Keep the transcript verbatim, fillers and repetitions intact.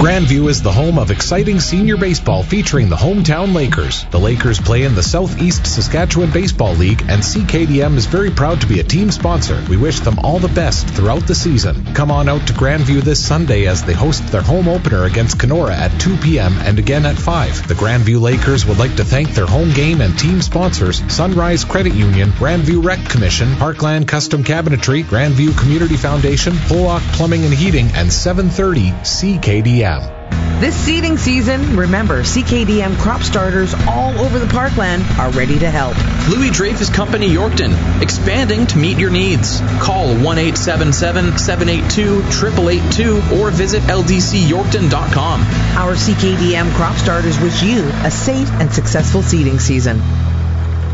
Grandview is the home of exciting senior baseball featuring the hometown Lakers. The Lakers play in the Southeast Saskatchewan Baseball League, and C K D M is very proud to be a team sponsor. We wish them all the best throughout the season. Come on out to Grandview this Sunday as they host their home opener against Kenora at two p.m. and again at five. The Grandview Lakers would like to thank their home game and team sponsors, Sunrise Credit Union, Grandview Rec Commission, Parkland Custom Cabinetry, Grandview Community Foundation, Pollock Plumbing and Heating, and seven thirty C K D M. This seeding season, remember, C K D M crop starters all over the Parkland are ready to help. Louis Dreyfus Company Yorkton, expanding to meet your needs. Call one eight seven seven, seven eight two, eight eight eight two or visit L D C Yorkton dot com. Our C K D M crop starters wish you a safe and successful seeding season.